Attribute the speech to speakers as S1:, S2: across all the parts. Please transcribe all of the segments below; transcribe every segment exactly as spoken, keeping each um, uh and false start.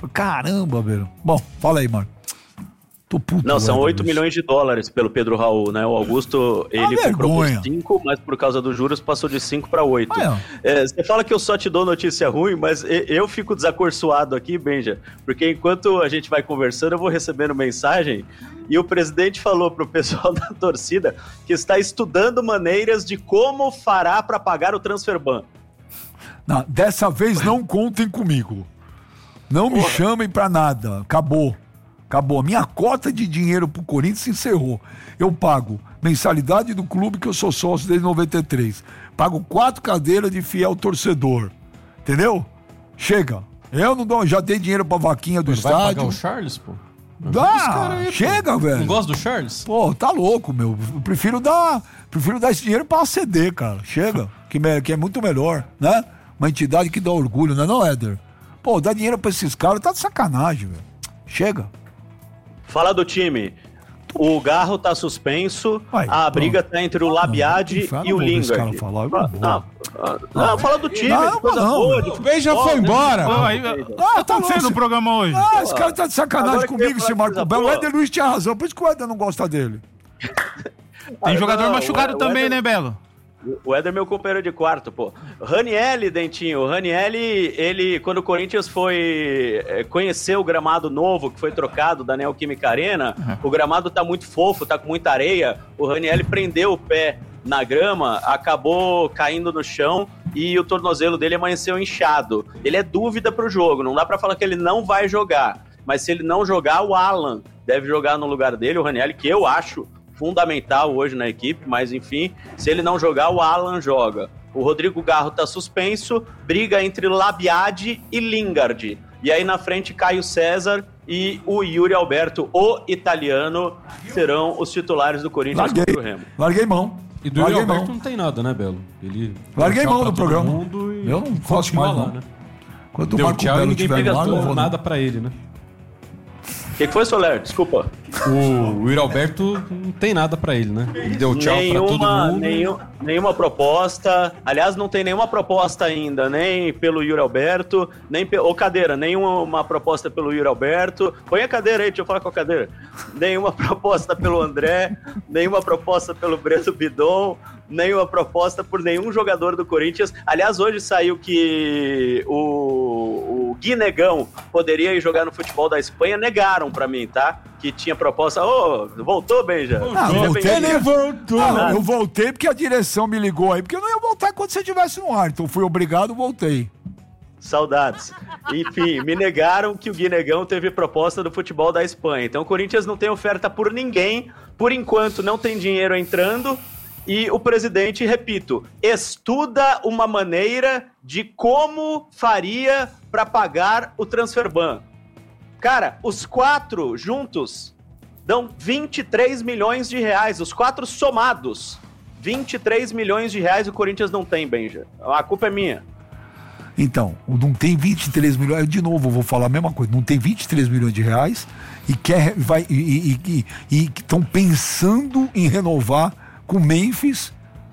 S1: Caramba, velho. Bom, fala aí, Marco. Tô puto.
S2: Não, são oito milhões de dólares pelo Pedro Raul, né? O Augusto, ele
S1: ah,
S2: comprou por cinco, mas por causa dos juros passou de cinco para oito. Ah, é. É, você fala que eu só te dou notícia ruim, mas eu fico desacorçoado aqui, Benja, porque enquanto a gente vai conversando, eu vou recebendo mensagem e o presidente falou pro pessoal da torcida que está estudando maneiras de como fará para pagar o transfer ban.
S1: Não, dessa vez não contem comigo. Não me Porra. chamem pra nada. Acabou. Acabou. Minha cota de dinheiro pro Corinthians se encerrou. Eu pago mensalidade do clube que eu sou sócio desde noventa e três. Pago quatro cadeiras de fiel torcedor. Entendeu? Chega. Eu não dou, já dei dinheiro pra vaquinha do
S3: Mas
S1: estádio.
S3: Vai pagar o Charles, pô?
S1: Dá, aí, chega, pô. velho.
S3: Não gosta do Charles?
S1: Pô, tá louco, meu. Eu prefiro dar, prefiro dar esse dinheiro pra A C D, cara. Chega. que, me, que é muito melhor, né? Uma entidade que dá orgulho, não é não, Éder? Pô, dá dinheiro pra esses caras, tá de sacanagem, velho. Chega.
S2: Fala do time. O Garro tá suspenso, Ai, a briga pronto. tá entre o Labiade ah, não, e o Lingard.
S1: Falar,
S2: não, não, não, não, fala do time. Não,
S1: coisa não, boa,
S4: o Ben já foi embora.
S1: Ah,
S4: tá acontecendo no programa hoje.
S1: Ah, esse cara tá de sacanagem Agora comigo, esse Marco Belo. O Éder Luiz tinha razão, por isso que o Éder não gosta dele.
S4: Tem jogador não, machucado o, também, o Éder, né, Belo?
S2: O Éder é meu companheiro de quarto, pô. Ranielli, Dentinho, o Ranielli, ele, quando o Corinthians foi conhecer o gramado novo, que foi trocado da Neoquímica Arena, uhum. o gramado tá muito fofo, tá com muita areia, o Ranielli prendeu o pé na grama, acabou caindo no chão e o tornozelo dele amanheceu inchado. Ele é dúvida pro jogo, não dá pra falar que ele não vai jogar, mas se ele não jogar, o Alan deve jogar no lugar dele, o Ranielli, que eu acho fundamental hoje na equipe, mas enfim, se ele não jogar, o Alan joga. O Rodrigo Garro tá suspenso, briga entre Labiade e Lingard. E aí na frente, Caio César e o Yuri Alberto, o italiano, serão os titulares do Corinthians
S1: Larguei.
S2: contra o Remo.
S1: Larguei mão.
S3: E do Yuri Alberto não tem nada, né, Belo? Ele
S1: Larguei mão do programa.
S3: E
S1: eu não faço mais lá,
S3: né?
S1: Quando o Marco Belo tiver lá, não vou
S3: nada pra ele, né?
S2: O que, que foi, Soler? Desculpa.
S3: O Yuri Alberto não tem nada pra ele, né? Ele deu tchau nenhuma, pra todo mundo.
S2: Nenhum, nenhuma proposta. Aliás, não tem nenhuma proposta ainda, nem pelo Yuri Alberto, nem pelo... Ô, cadeira, nenhuma proposta pelo Yuri Alberto. Põe a cadeira aí, deixa eu falar com a cadeira. Nenhuma proposta pelo André, nenhuma proposta pelo Breno Bidon, nenhuma proposta por nenhum jogador do Corinthians. Aliás, hoje saiu que o, o Gui Negão poderia ir jogar no futebol da Espanha. Negaram pra mim, tá? Que tinha proposta. Ô, oh, voltou, Benja?
S1: Ah, voltei, ele voltou. Ah, eu voltei porque a direção me ligou aí, porque eu não ia voltar quando você estivesse no ar. Então fui obrigado, voltei.
S2: Saudades. Enfim, me negaram que o Gui Negão teve proposta do futebol da Espanha. Então o Corinthians não tem oferta por ninguém. Por enquanto não tem dinheiro entrando. E o presidente, repito, estuda uma maneira de como faria para pagar o transfer ban. Cara, os quatro juntos dão vinte e três milhões de reais, os quatro somados. vinte e três milhões de reais o Corinthians não tem, Benja. A culpa é minha.
S1: Então, não tem vinte e três milhões, de novo eu vou falar a mesma coisa, não tem vinte e três milhões de reais e quer, vai, e estão pensando em renovar com o Memphis,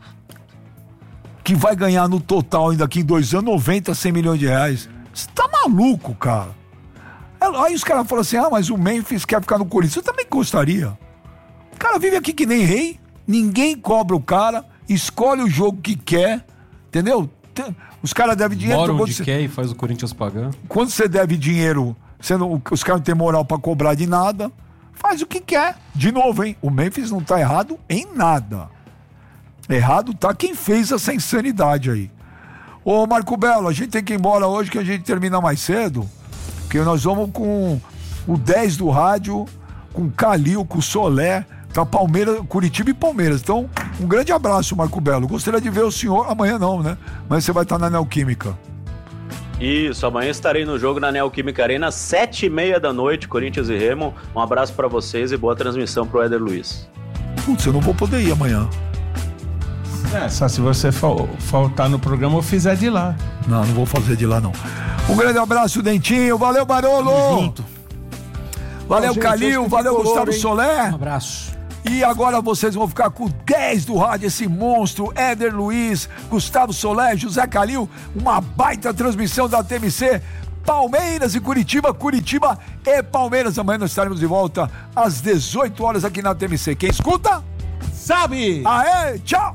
S1: que vai ganhar no total ainda aqui em dois anos noventa, cem milhões de reais. Você tá maluco, cara? Aí os caras falam assim, ah, mas o Memphis quer ficar no Corinthians. Eu também gostaria. O cara vive aqui que nem rei, ninguém cobra o cara, escolhe o jogo que quer, entendeu? Os caras devem dinheiro...
S3: Mora onde
S1: você...
S3: quer e faz o Corinthians pagar.
S1: Quando você deve dinheiro, você não... os caras não têm moral pra cobrar de nada, faz o que quer. De novo, hein? O Memphis não tá errado em nada. Errado tá quem fez essa insanidade aí. Ô, Marco Belo, a gente tem que ir embora hoje que a gente termina mais cedo. Porque nós vamos com o dez do rádio, com o Calil, com o Solé, tá Palmeiras, Curitiba e Palmeiras. Então, um grande abraço, Marco Belo. Gostaria de ver o senhor, amanhã não, né? Mas você vai estar na Neoquímica.
S2: Isso, amanhã estarei no jogo na Neoquímica Arena, sete e meia da noite, Corinthians e Remo. Um abraço pra vocês e boa transmissão pro Éder Luiz.
S1: Putz, eu não vou poder ir amanhã.
S4: É, só se você fal- faltar no programa ou fizer de lá.
S1: Não, não vou fazer de lá, não. Um grande abraço, Dentinho. Valeu, Barolo. Tamo junto. Valeu, Calil. Valeu, Gustavo Solé.
S3: Um abraço.
S1: E agora vocês vão ficar com dez do rádio, esse monstro, Éder Luiz, Gustavo Solé, José Calil. Uma baita transmissão da T M C. Palmeiras e Curitiba. Curitiba é Palmeiras. Amanhã nós estaremos de volta às dezoito horas aqui na T M C. Quem escuta,
S4: sabe!
S1: Aê, tchau!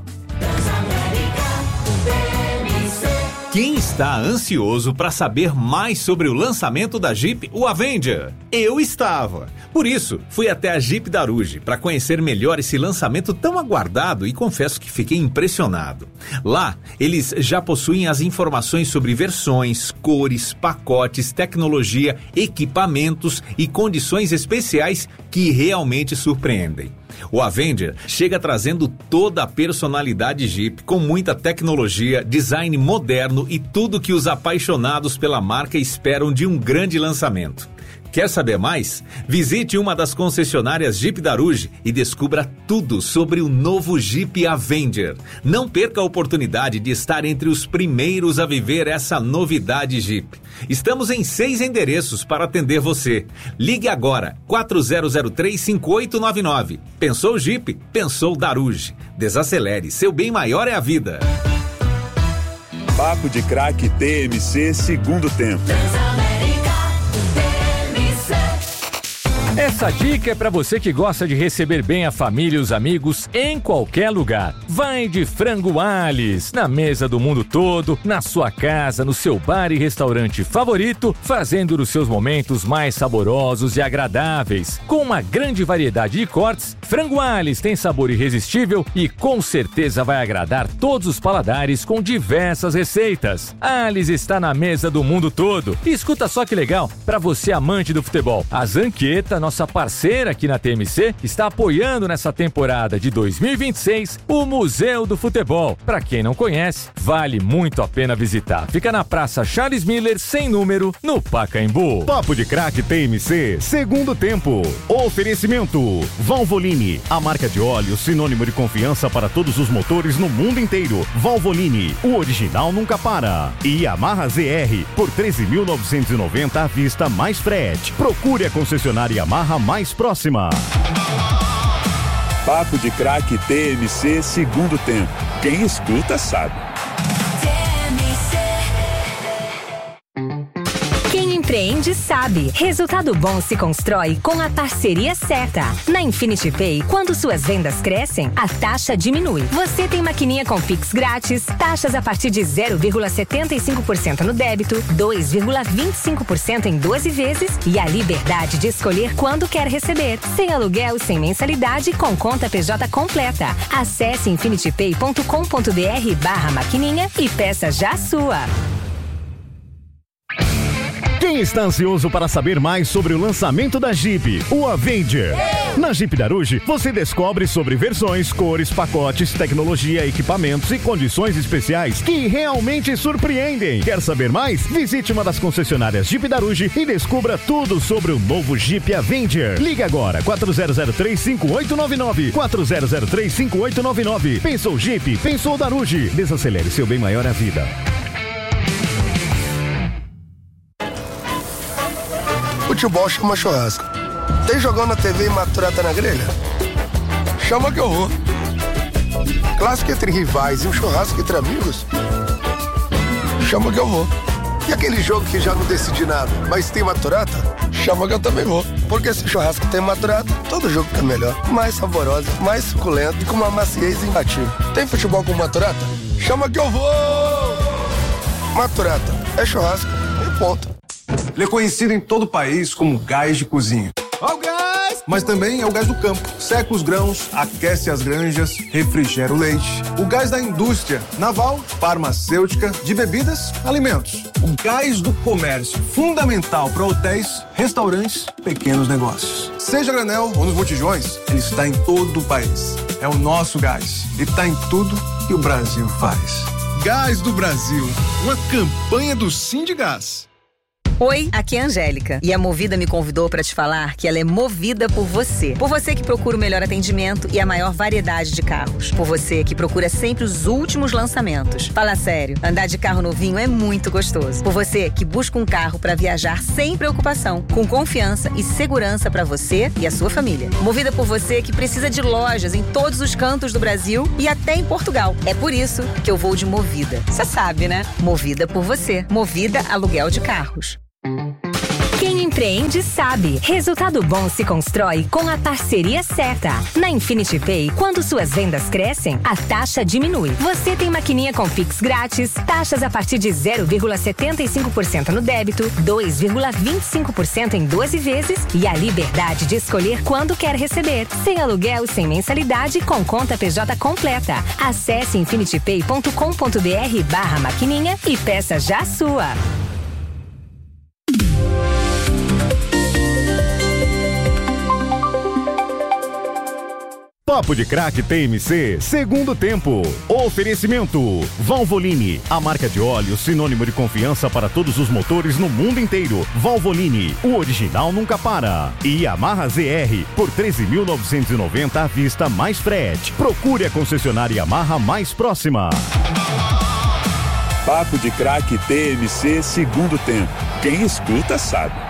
S5: Quem está ansioso para saber mais sobre o lançamento da Jeep, o Avenger? Eu estava. Por isso, fui até a Jeep Daruge para conhecer melhor esse lançamento tão aguardado e confesso que fiquei impressionado. Lá, eles já possuem as informações sobre versões, cores, pacotes, tecnologia, equipamentos e condições especiais que realmente surpreendem. O Avenger chega trazendo toda a personalidade Jeep, com muita tecnologia, design moderno e tudo que os apaixonados pela marca esperam de um grande lançamento. Quer saber mais? Visite uma das concessionárias Jeep Daruge e descubra tudo sobre o novo Jeep Avenger. Não perca a oportunidade de estar entre os primeiros a viver essa novidade Jeep. Estamos em seis endereços para atender você. Ligue agora, quatro zero zero três, cinco oito nove nove. Pensou Jeep? Pensou Daruge. Desacelere, seu bem maior é a vida.
S6: Papo de Craque T M C, segundo tempo.
S7: Essa dica é para você que gosta de receber bem a família e os amigos em qualquer lugar. Vai de Frango Alice, na mesa do mundo todo, na sua casa, no seu bar e restaurante favorito, fazendo dos seus momentos mais saborosos e agradáveis. Com uma grande variedade de cortes, Frango Alice tem sabor irresistível e com certeza vai agradar todos os paladares com diversas receitas. Alice está na mesa do mundo todo. E escuta só que legal, para você amante do futebol, a Zanqueta, nossa parceira aqui na T M C, está apoiando nessa temporada de dois mil e vinte e seis o Museu do Futebol. Para quem não conhece, vale muito a pena visitar. Fica na Praça Charles Miller, sem número, no Pacaembu.
S8: Papo de Craque T M C, segundo tempo. Oferecimento Valvoline, a marca de óleo sinônimo de confiança para todos os motores no mundo inteiro. Valvoline, o original nunca para. E Yamaha Z R, por treze mil novecentos e noventa à vista mais frete. Procure a concessionária Yamaha mais próxima.
S6: Papo de Craque T M C, segundo tempo. Quem escuta sabe.
S9: Empreende sabe. Resultado bom se constrói com a parceria certa. Na Infinity Pay, quando suas vendas crescem, a taxa diminui. Você tem maquininha com Pix grátis, taxas a partir de zero vírgula setenta e cinco por cento no débito, dois vírgula vinte e cinco por cento em doze vezes e a liberdade de escolher quando quer receber. Sem aluguel, sem mensalidade, com conta P J completa. Acesse infinitypay ponto com ponto br barra maquininha e peça já a sua.
S8: Quem está ansioso para saber mais sobre o lançamento da Jeep, o Avenger? Na Jeep Daruge, você descobre sobre versões, cores, pacotes, tecnologia, equipamentos e condições especiais que realmente surpreendem. Quer saber mais? Visite uma das concessionárias Jeep Daruge e descubra tudo sobre o novo Jeep Avenger. Ligue agora, quatro zero zero três, cinco oito nove nove, quatro zero zero três, cinco oito nove nove. Pensou Jeep? Pensou Daruge. Desacelere, seu bem maior é a vida.
S10: Futebol chama churrasco. Tem jogão na T V e maturata na grelha? Chama que eu vou. Clássico entre rivais e um churrasco entre amigos? Chama que eu vou. E aquele jogo que já não decidi nada, mas tem maturata? Chama que eu também vou. Porque se churrasco tem maturata, todo jogo fica melhor. Mais saboroso, mais suculento e com uma maciez imbatível. Tem futebol com maturata? Chama que eu vou! Maturata é churrasco e ponto.
S11: Ele é conhecido em todo o país como gás de cozinha. Ó o gás! Mas também é o gás do campo. Seca os grãos, aquece as granjas, refrigera o leite. O gás da indústria naval, farmacêutica, de bebidas, alimentos. O gás do comércio, fundamental para hotéis, restaurantes, pequenos negócios. Seja granel ou nos botijões, ele está em todo o país. É o nosso gás e está em tudo que o Brasil faz. Gás do Brasil, uma campanha do Sindigás.
S12: Oi, aqui é a Angélica e a Movida me convidou para te falar que ela é movida por você. Por você que procura o melhor atendimento e a maior variedade de carros. Por você que procura sempre os últimos lançamentos. Fala sério, andar de carro novinho é muito gostoso. Por você que busca um carro para viajar sem preocupação, com confiança e segurança para você e a sua família. Movida por você que precisa de lojas em todos os cantos do Brasil e até em Portugal. É por isso que eu vou de Movida. Você sabe, né? Movida por você. Movida Aluguel de Carros.
S9: empreende sabe. Resultado bom se constrói com a parceria certa. Na Infinity Pay, quando suas vendas crescem, a taxa diminui. Você tem maquininha com Pix grátis, taxas a partir de zero vírgula setenta e cinco por cento no débito, dois vírgula vinte e cinco por cento em doze vezes e a liberdade de escolher quando quer receber. Sem aluguel e sem mensalidade, com conta P J completa. Acesse infinitypay ponto com ponto br barra maquininha e peça já a sua.
S8: Papo de Crack T M C, segundo tempo. Oferecimento Valvoline, a marca de óleo sinônimo de confiança para todos os motores no mundo inteiro. Valvoline, o original nunca para. E Yamaha Z R, por treze mil novecentos e noventa à vista mais frete. Procure a concessionária Yamaha mais próxima.
S6: Papo de Crack T M C, segundo tempo. Quem escuta sabe.